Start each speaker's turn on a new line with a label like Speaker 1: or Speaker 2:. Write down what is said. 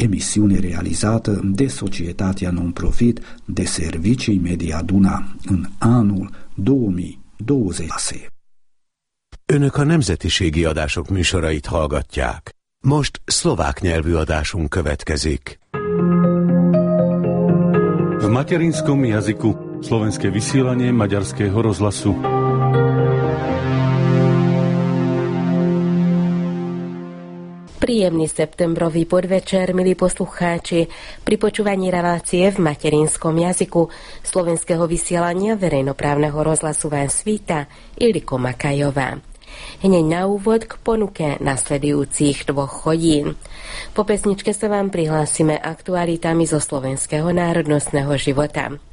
Speaker 1: emisiune realizată de societatea non-profit de servicii Media Duna în anul 2026.
Speaker 2: Önök a nemzetiségi adások műsorait hallgatják. Most szlovák nyelvű adásunk következik.
Speaker 3: V materinskom jazyku slovenské vysielanie Maďarského rozhlasu.
Speaker 4: Príjemný septembrový podvečer, milí poslucháči, pri počúvaní relácie v materinskom jazyku slovenského vysielania verejnoprávneho rozhlasu vás víta Iliko Makajová. Hneď na úvod k ponuke nasledujúcich 2 hodín. Po pesničke sa vám prihlásime aktualitami zo slovenského národnostného života.